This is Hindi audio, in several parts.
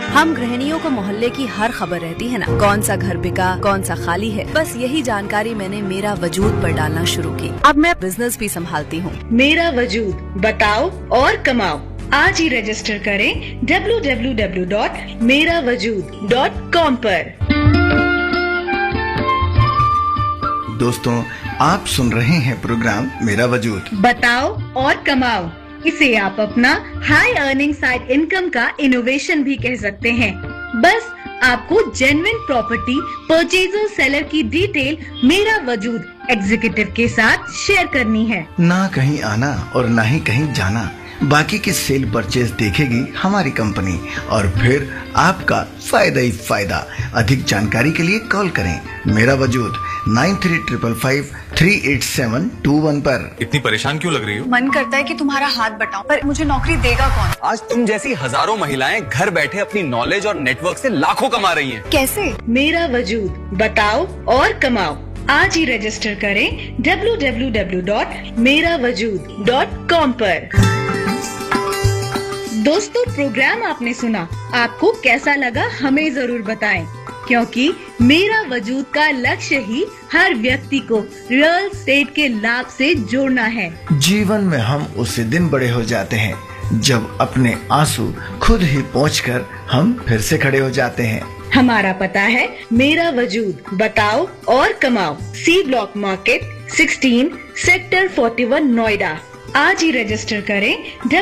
हम गृहिणियों को मोहल्ले की हर खबर रहती है ना, कौन सा घर बिका, कौन सा खाली है। बस यही जानकारी मैंने मेरा वजूद पर डालना शुरू की। अब मैं बिजनेस भी संभालती हूँ। मेरा वजूद, बताओ और कमाओ। आज ही रजिस्टर करें www.merawajud.com पर। दोस्तों, आप सुन रहे हैं प्रोग्राम मेरा वजूद, बताओ और कमाओ। इसे आप अपना हाई अर्निंग साइड इनकम का इनोवेशन भी कह सकते हैं। बस आपको जेन्युइन प्रॉपर्टी परचेजर सेलर की डिटेल मेरा वजूद एग्जीक्यूटिव के साथ शेयर करनी है। ना कहीं आना और ना ही कहीं जाना, बाकी की सेल परचेज देखेगी हमारी कंपनी और फिर आपका फायदा ही फायदा। अधिक जानकारी के लिए कॉल करें मेरा वजूद 9355387721 पर। इतनी परेशान क्यों लग रही हो? मन करता है कि तुम्हारा हाथ बटाऊं, पर मुझे नौकरी देगा कौन? आज तुम जैसी हजारों महिलाएं घर बैठे अपनी नॉलेज और नेटवर्क से लाखों कमा रही हैं। कैसे? मेरा वजूद, बताओ और कमाओ। आज ही रजिस्टर करें www.merawajud.com पर। दोस्तों, प्रोग्राम आपने सुना, आपको कैसा लगा हमें जरूर बताएं, क्योंकि मेरा वजूद का लक्ष्य ही हर व्यक्ति को रियल एस्टेट के लाभ से जोड़ना है। जीवन में हम उसी दिन बड़े हो जाते हैं जब अपने आंसू खुद ही पोंछकर हम फिर से खड़े हो जाते हैं। हमारा पता है मेरा वजूद, बताओ और कमाओ, C block market 16 sector 41 Noida. आज ही रजिस्टर करें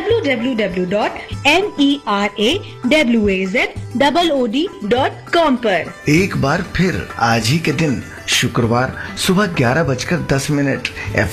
www.merawazod.com पर। एक बार फिर आज ही के दिन शुक्रवार सुबह 11:10